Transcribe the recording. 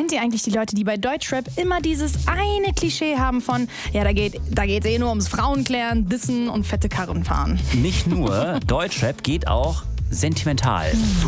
Kennt ihr eigentlich die Leute, die bei Deutschrap immer dieses eine Klischee haben von, ja, da geht's eh nur ums Frauenklären, Dissen und fette Karren fahren? Nicht nur, Deutschrap geht auch sentimental.